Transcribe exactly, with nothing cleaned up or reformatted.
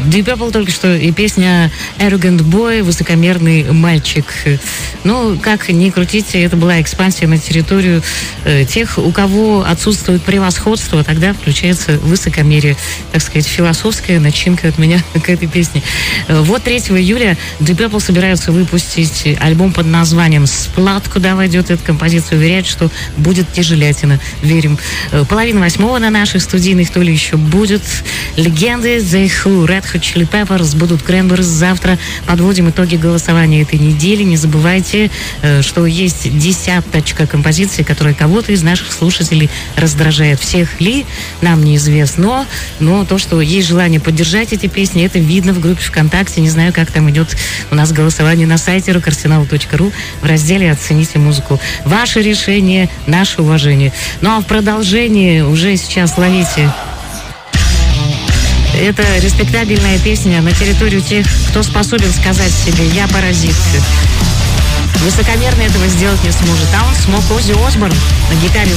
Deep Purple только что, и песня Arrogant Boy, высокомерный мальчик. Ну, как ни крутите, это была экспансия на территорию э, тех, у кого отсутствует превосходство, тогда включается высокомерие, так сказать, философская начинка от меня к этой песне. Э, вот третьего июля Deep Purple собираются выпустить альбом под названием «Splat», куда войдет эта композиция, уверяет, что будет тяжелятина. Верим. Э, половина восьмого на наших студийных, то ли еще будет. Легенды The Who, Red Hot Chili Peppers, будут Cranberries завтра. Подводим итоги голосования этой недели. Не забывайте, что есть десяточка композиций, которые кого-то из наших слушателей раздражает. Всех ли, нам неизвестно, но то, что есть желание поддержать эти песни, это видно в группе ВКонтакте. Не знаю, как там идет у нас голосование на сайте рок-арсенал точка ру в разделе «Оцените музыку». Ваше решение, наше уважение. Ну а в продолжении уже сейчас ловите. Это респектабельная песня на территорию тех, кто способен сказать себе «я паразит». Высокомерно этого сделать не сможет. А он смог. Оззи Осборн на гитаре